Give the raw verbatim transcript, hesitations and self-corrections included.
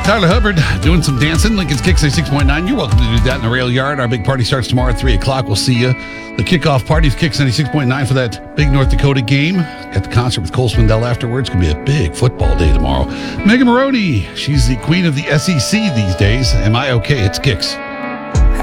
Tyler Hubbard doing some dancing. Lincoln's Kicks ninety-six point nine. You're welcome to do that in the rail yard. Our big party starts tomorrow at three o'clock. We'll see you. The kickoff party of Kicks ninety-six point nine for that big North Dakota game. At the concert with Cole Swindell afterwards. It's going to be a big football day tomorrow. Megan Maroney, she's the queen of the S E C these days. Am I okay? It's Kicks.